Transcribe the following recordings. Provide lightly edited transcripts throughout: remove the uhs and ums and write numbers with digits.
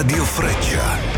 Radio Freccia.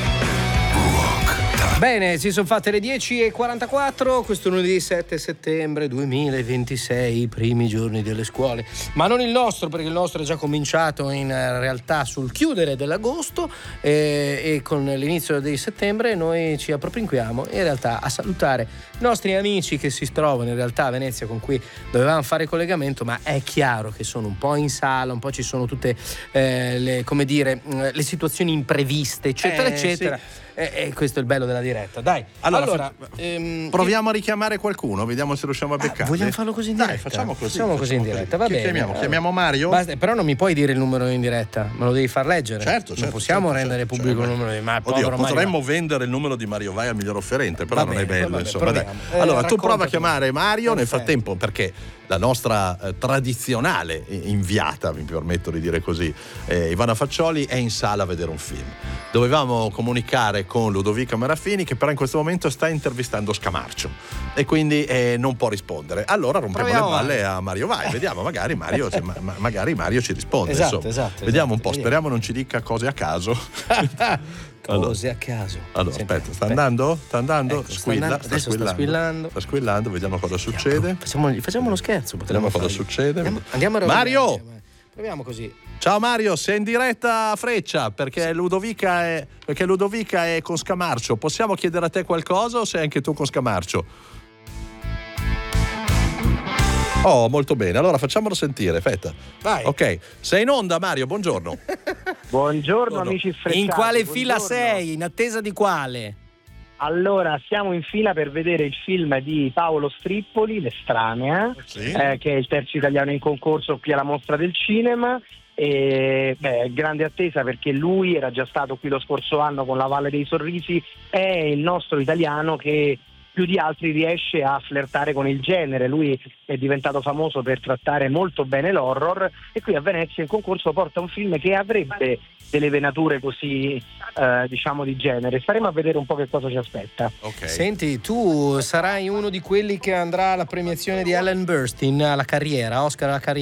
Bene, si sono fatte le 10:44, questo lunedì 7 settembre 2026, i primi giorni delle scuole, ma non il nostro, perché il nostro è già cominciato in realtà sul chiudere dell'agosto e con l'inizio di settembre noi ci appropinquiamo in realtà a salutare i nostri amici che si trovano in realtà a Venezia, con cui dovevamo fare collegamento, ma è chiaro che sono un po' in sala, un po' ci sono tutte le situazioni impreviste, eccetera, eccetera. Sì. E questo è il bello della diretta. Dai, allora proviamo a richiamare qualcuno, vediamo se riusciamo a beccarli. Vogliamo farlo così in diretta? Dai, facciamo così in diretta, va bene. Chiamiamo Mario? Basta, però non mi puoi dire il numero in diretta, me lo devi far leggere. Certo. Non possiamo rendere pubblico il numero di Mario. Potremmo vendere il numero di Mario Vai al miglior offerente, però non è bello, insomma. Allora, tu prova a chiamare Mario nel frattempo, perché la nostra tradizionale inviata, mi permetto di dire così, Ivana Faccioli, è in sala a vedere un film. Dovevamo comunicare con Ludovica Marafini, che però in questo momento sta intervistando Scamarcio e quindi non può rispondere. Allora rompiamo le balle a Mario Vai, vediamo, magari Mario ci risponde. Esatto, vediamo un po', speriamo non ci dica cose a caso. Cose a caso. Allora, aspetta, sta andando? Ecco, sta squillando, vediamo cosa succede. Facciamo uno scherzo. Vediamo cosa succede. Andiamo a Mario! Proviamo così. Ciao Mario, sei in diretta a Freccia perché Ludovica è con Scamarcio. Possiamo chiedere a te qualcosa o sei anche tu con Scamarcio? Oh, molto bene. Allora facciamolo sentire, aspetta. Vai. Ok, sei in onda Mario, buongiorno. Buongiorno amici frecciati. In quale fila sei? In attesa di quale? Allora, siamo in fila per vedere il film di Paolo Strippoli, L'Estranea, sì. Che è il terzo italiano in concorso qui alla Mostra del Cinema. E grande attesa, perché lui era già stato qui lo scorso anno con La Valle dei Sorrisi. È il nostro italiano che più di altri riesce a flirtare con il genere. Lui è diventato famoso per trattare molto bene l'horror e qui a Venezia in concorso porta un film che avrebbe delle venature così di genere. Staremo a vedere un po' che cosa ci aspetta. Okay. Senti, tu sarai uno di quelli che andrà alla premiazione di Ellen Burstyn alla carriera, Oscar alla carriera?